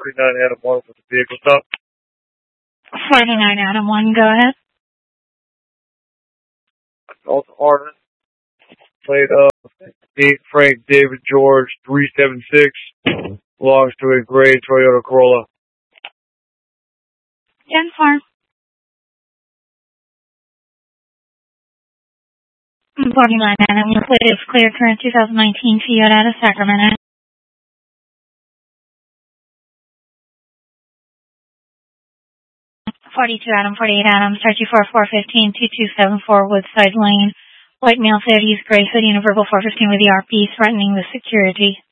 49 Adam 1 with the vehicle stop. 49 Adam 1, go ahead. Also Arden. Plate Frank David George 376. Belongs to a gray Toyota Corolla. 10-4. 49 Adam, your plate is clear, current 2019 Toyota out of Sacramento. 42 Adam, 48 Adam, start you for 415, 2274 Woodside Lane. White male said he's gray hoodie and a verbal 415 with the RP threatening the security.